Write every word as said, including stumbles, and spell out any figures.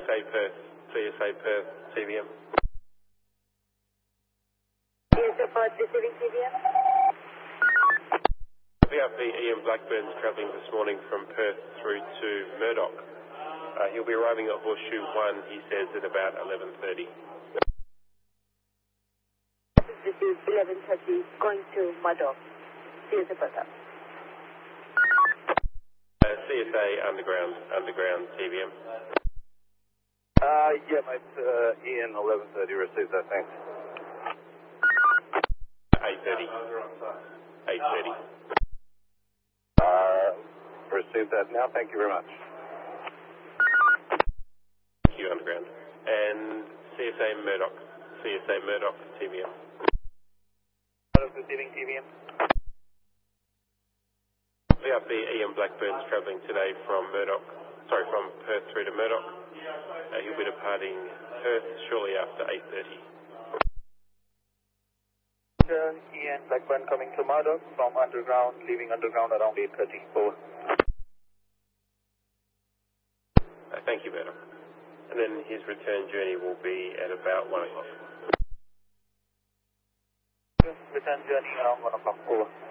A Perth, C S A Perth, T V M. C S A Perth receiving T V M. V R P Ian Blackburn's travelling this morning from Perth through to Murdoch. Uh, he'll be arriving at Horseshoe one, he says, at about eleven thirty. This is eleven thirty, going to Murdoch. C S A Perth. Uh, C S A Underground, Underground T V M. Uh, yeah, mate, uh, Ian, eleven thirty, received that, thanks. eight thirty. eight thirty. Uh, received that now, thank you very much. Thank you, Underground. And C S A Murdoch, C S A Murdoch T V M. Murdoch receiving T V M. V R P Ian Blackburn's travelling today from Murdoch, sorry, from Perth through to Murdoch. Uh, he'll be departing Perth shortly after eight thirty. Uh, Ian Blackburn coming to Murdoch from Underground, leaving Underground around eight thirty. Over. Uh, thank you, Murdoch. And then his return journey will be at about one o'clock. Return journey around one o'clock. Over.